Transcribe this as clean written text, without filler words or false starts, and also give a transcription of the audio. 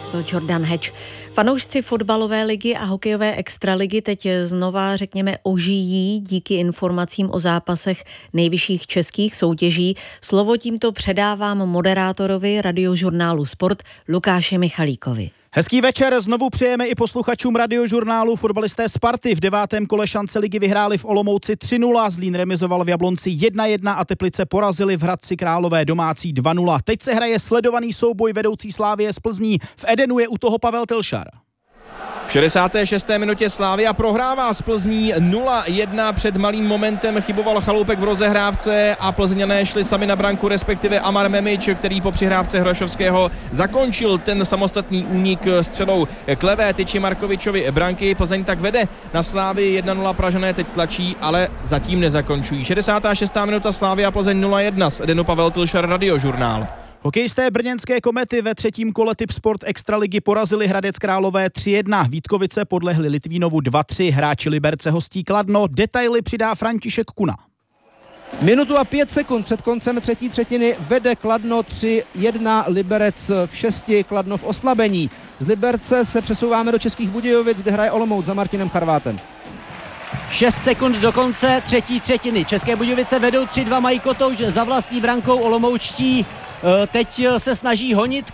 byl Jordan Hedge. Fanoušci fotbalové ligy a hokejové extraligy teď znova, řekněme, ožijí díky informacím o zápasech nejvyšších českých soutěží. Slovo tímto předávám moderátorovi Radiožurnálu Sport Lukáši Michalíkovi. Hezký večer, znovu přejeme i posluchačům Radiožurnálu. Fotbalisté Sparty v 9. kole šance ligy vyhráli v Olomouci 3-0, Zlín remizoval v Jablonci 1-1 a Teplice porazili v Hradci Králové domácí 2-0. Teď se hraje sledovaný souboj vedoucí Slavie z Plzní. V Edenu je u toho Pavel Tilšar. V 66. minutě Slavia prohrává z Plzní 0-1, před malým momentem chyboval Chaloupek v rozehrávce a Plzeňané šli sami na branku, respektive Amar Memič, který po přihrávce Hrošovského zakončil ten samostatný únik střelou k levé tyči Markovičovi branky. Plzeň tak vede na Slavii 1-0, Pražané teď tlačí, ale zatím nezakončují. 66. minuta Slavia Plzeň 0-1, z Edenu Pavel Tilšar, Radiožurnál. Hokejisté brněnské Komety ve 3. kole Tipsport Extraligy porazili Hradec Králové 3-1. Vítkovice podlehli Litvínovu 2-3. Hráči Liberce hostí Kladno. Detaily přidá František Kuna. Minutu a 5 sekund před koncem třetí třetiny vede Kladno 3-1, Liberec v 6, Kladno v oslabení. Z Liberce se přesouváme do Českých Budějovic, kde hraje Olomouc za Martinem Charvátem. 6 sekund do konce třetí třetiny. České Budějovice vedou 3-2, mají Kotouč za vlastní brankou, Olomoučtí teď se snaží honit